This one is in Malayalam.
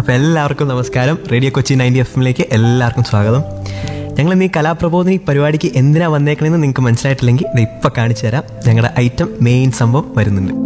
അപ്പോൾ എല്ലാവർക്കും നമസ്കാരം. റേഡിയോ കൊച്ചി 90 FM എല്ലാവർക്കും സ്വാഗതം. ഞങ്ങൾ ഇന്ന് ഈ കലാപ്രബോധിനി പരിപാടിക്ക് എന്തിനാണ് വന്നേക്കണമെന്ന് നിങ്ങൾക്ക് മനസ്സിലായിട്ടില്ലെങ്കിൽ ഇത് ഇപ്പം കാണിച്ചു തരാം. ഞങ്ങളുടെ ഐറ്റം മെയിൻ സംഭവം വരുന്നുണ്ട്.